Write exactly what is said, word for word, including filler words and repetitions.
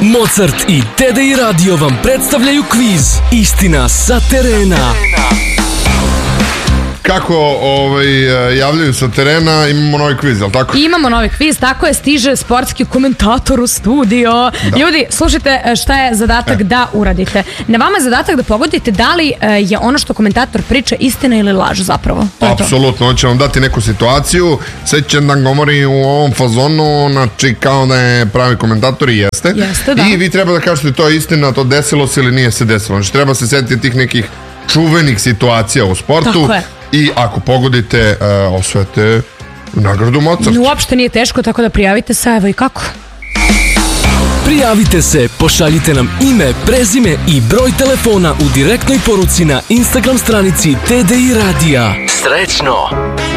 Mozart i T D I Radio vam predstavljaju kviz Istina sa terena. Kako ovaj, javljaju sa terena, imamo novi kviz, ali tako? Imamo novi kviz, tako je, stiže sportski komentator u studio. Da. Ljudi, slušajte šta je zadatak e. da uradite. Na vama je zadatak da pogodite da li je ono što komentator priča istina ili laž zapravo. Apsolutno, on će vam dati neku situaciju, sve će da govori u ovom fazonu, znači kao da je pravi komentator i jeste. Jeste, da. I vi treba da kažete to je istina, to desilo se ili nije se desilo. Znači treba se setiti tih nekih čuvenih situacija u sportu. Tako je. I ako pogodite, uh, osvojite nagradu Mozart. Uopšte nije teško, tako da prijavite se, evo i kako. Prijavite se, pošaljite nam ime, prezime i broj telefona u direktnoj poruci na Instagram stranici T D I Radija. Srećno!